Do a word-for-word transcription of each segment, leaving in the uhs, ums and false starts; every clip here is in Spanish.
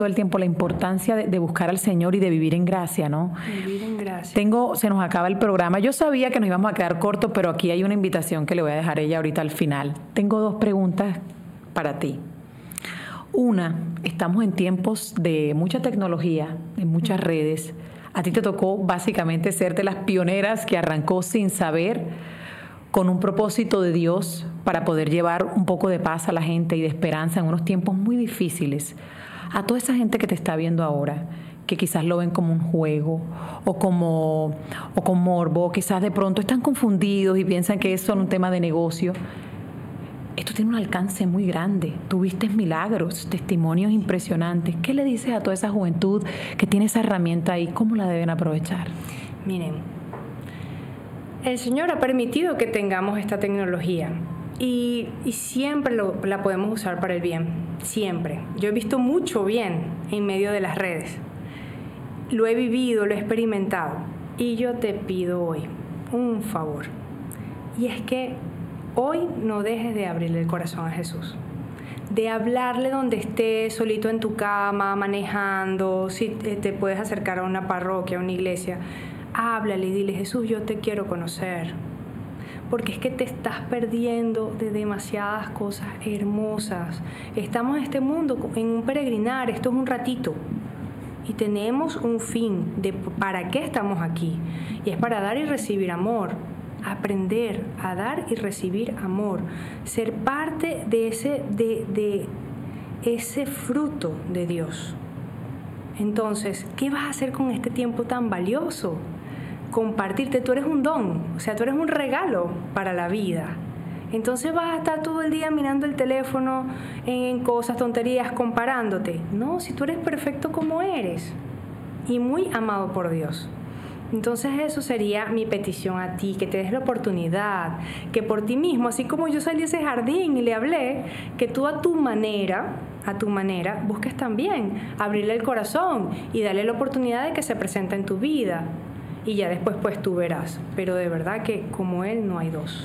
todo el tiempo la importancia de, de buscar al Señor y de vivir en gracia, ¿no? Vivir en gracia. Tengo, se nos acaba el programa. Yo sabía que nos íbamos a quedar cortos, pero aquí hay una invitación que le voy a dejar a ella ahorita al final. Tengo dos preguntas para ti. Una, estamos en tiempos de mucha tecnología, en muchas redes. A ti te tocó básicamente ser de las pioneras que arrancó sin saber, con un propósito de Dios para poder llevar un poco de paz a la gente y de esperanza en unos tiempos muy difíciles. A toda esa gente que te está viendo ahora, que quizás lo ven como un juego o como o con morbo, quizás de pronto están confundidos y piensan que es solo un tema de negocio. Esto tiene un alcance muy grande. Tuviste milagros, testimonios impresionantes. ¿Qué le dices a toda esa juventud que tiene esa herramienta ahí? ¿Cómo la deben aprovechar? Miren, el Señor ha permitido que tengamos esta tecnología. Y, y siempre lo, la podemos usar para el bien, siempre. Yo he visto mucho bien en medio de las redes. Lo he vivido, lo he experimentado. Y yo te pido hoy un favor. Y es que hoy no dejes de abrirle el corazón a Jesús. De hablarle donde estés, solito en tu cama, manejando, si te puedes acercar a una parroquia, a una iglesia. Háblale y dile, Jesús, yo te quiero conocer. Porque es que te estás perdiendo de demasiadas cosas hermosas. Estamos en este mundo en un peregrinar, esto es un ratito. Y tenemos un fin de para qué estamos aquí. Y es para dar y recibir amor. Aprender a dar y recibir amor. Ser parte de ese, de, de ese fruto de Dios. Entonces, ¿qué vas a hacer con este tiempo tan valioso? Compartirte, tú eres un don, o sea, tú eres un regalo para la vida. Entonces vas a estar todo el día mirando el teléfono en cosas, tonterías, comparándote. No, si tú eres perfecto como eres y muy amado por Dios. Entonces eso sería mi petición a ti, que te des la oportunidad, que por ti mismo, así como yo salí a ese jardín y le hablé, que tú a tu manera, a tu manera, busques también abrirle el corazón y darle la oportunidad de que se presente en tu vida. Y ya después pues tú verás, pero de verdad que como Él no hay dos.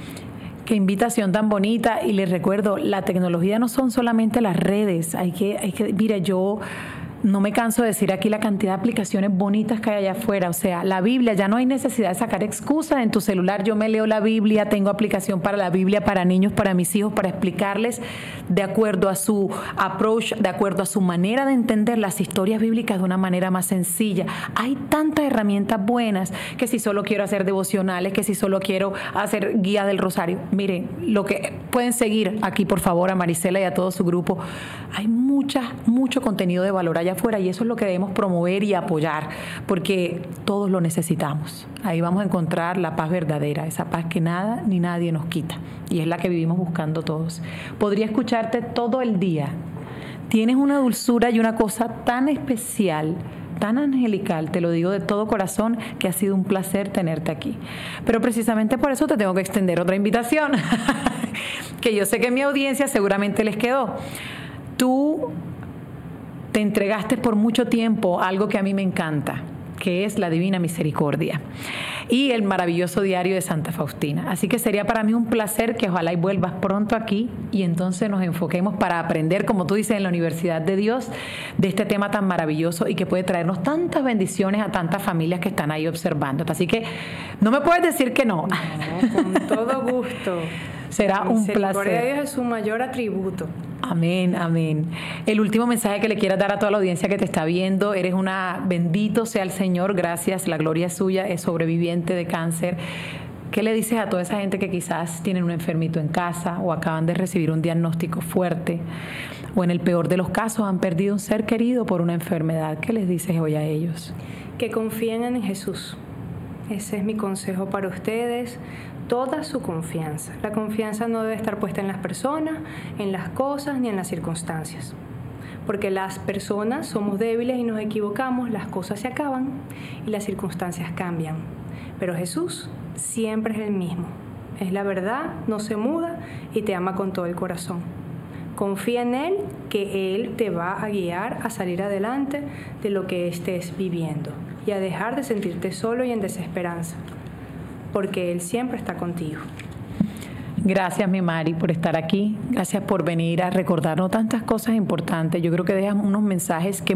Qué invitación tan bonita. Y les recuerdo, la tecnología no son solamente las redes, hay que, hay que, mira, yo no me canso de decir aquí la cantidad de aplicaciones bonitas que hay allá afuera. O sea, la Biblia, ya no hay necesidad de sacar excusas en tu celular. Yo me leo la Biblia, tengo aplicación para la Biblia, para niños, para mis hijos, para explicarles de acuerdo a su approach, de acuerdo a su manera de entender las historias bíblicas de una manera más sencilla. Hay tantas herramientas buenas que si solo quiero hacer devocionales, que si solo quiero hacer guía del rosario. Miren, lo que pueden seguir aquí, por favor, a Marisela y a todo su grupo. Hay mucha, mucho contenido de valor allá afuera y eso es lo que debemos promover y apoyar porque todos lo necesitamos. Ahí vamos a encontrar la paz verdadera, esa paz que nada ni nadie nos quita y es la que vivimos buscando todos. Podría escucharte todo el día. Tienes una dulzura y una cosa tan especial, tan angelical, te lo digo de todo corazón, que ha sido un placer tenerte aquí. Pero precisamente por eso te tengo que extender otra invitación que yo sé que mi audiencia seguramente les quedó. Tú te entregaste por mucho tiempo a algo que a mí me encanta, que es la Divina Misericordia y el maravilloso diario de Santa Faustina. Así que sería para mí un placer que ojalá y vuelvas pronto aquí y entonces nos enfoquemos para aprender, como tú dices, en la Universidad de Dios, de este tema tan maravilloso y que puede traernos tantas bendiciones a tantas familias que están ahí observando. Así que no me puedes decir que no. No, con todo gusto. Será un placer. La misericordia de Dios es su mayor atributo. Amén, amén. El último mensaje que le quieras dar a toda la audiencia que te está viendo, eres una, bendito sea el Señor, gracias, la gloria es suya, es sobreviviente de cáncer. ¿Qué le dices a toda esa gente que quizás tienen un enfermito en casa o acaban de recibir un diagnóstico fuerte o en el peor de los casos han perdido un ser querido por una enfermedad? ¿Qué les dices hoy a ellos? Que confíen en Jesús. Ese es mi consejo para ustedes. Toda su confianza. La confianza no debe estar puesta en las personas, en las cosas, ni en las circunstancias. Porque las personas somos débiles y nos equivocamos, las cosas se acaban y las circunstancias cambian. Pero Jesús siempre es el mismo. Es la verdad, no se muda y te ama con todo el corazón. Confía en Él, que Él te va a guiar a salir adelante de lo que estés viviendo y a dejar de sentirte solo y en desesperanza. Porque Él siempre está contigo. Gracias, mi Mari, por estar aquí. Gracias por venir a recordarnos tantas cosas importantes. Yo creo que dejas unos mensajes que